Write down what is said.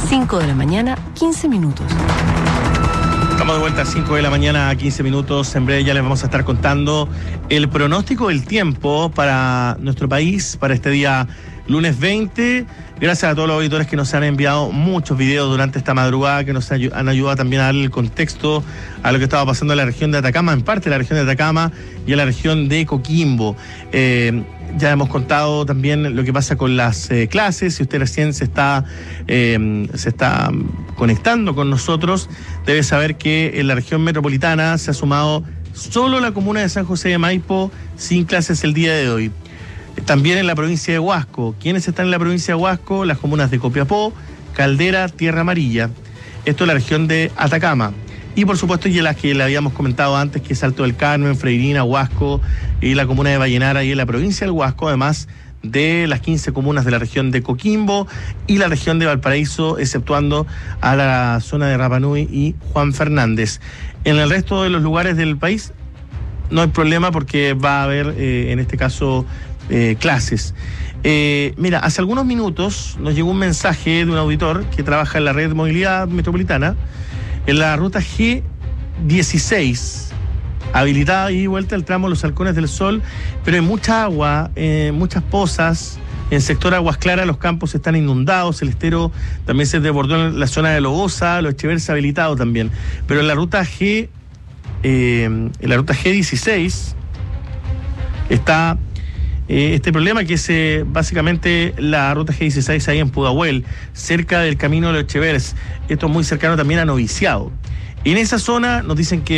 5 de la mañana, 15 minutos. Estamos de vuelta a 5 de la mañana, 15 minutos. En breve ya les vamos a estar contando el pronóstico del tiempo para nuestro país, para este día lunes 20. Gracias a todos los auditores que nos han enviado muchos videos durante esta madrugada, que nos han ayudado también a darle el contexto a lo que estaba pasando en la región de Atacama, en parte de la región de Atacama y en la región de Coquimbo. Ya hemos contado también lo que pasa con las clases. Si usted recién se está conectando con nosotros, debe saber que en la región metropolitana se ha sumado solo la comuna de San José de Maipo sin clases el día de hoy. También en la provincia de Huasco. ¿Quiénes están en la provincia de Huasco? Las comunas de Copiapó, Caldera, Tierra Amarilla. Esto es la región de Atacama. Y por supuesto, y las que le habíamos comentado antes, que es Alto del Carmen, Freirina, Huasco y la comuna de Vallenara y en la provincia del Huasco, además de las 15 comunas de la región de Coquimbo y la región de Valparaíso, exceptuando a la zona de Rapa Nui y Juan Fernández. En el resto de los lugares del país no hay problema porque va a haber, en este caso, clases. Mira, hace algunos minutos nos llegó un mensaje de un auditor que trabaja en la red de movilidad metropolitana, en la ruta G16, habilitada y vuelta al tramo Los Halcones del Sol, pero hay mucha agua, muchas pozas. En el sector Aguas Claras los campos están inundados, el estero también se desbordó en la zona de Lobosa, Los Echeverri se ha habilitado también. Pero en la ruta G16 está este problema, que es básicamente la ruta G16 ahí en Pudahuel, cerca del camino de Los Echeverri. Esto es muy cercano también a Noviciado. En esa zona nos dicen que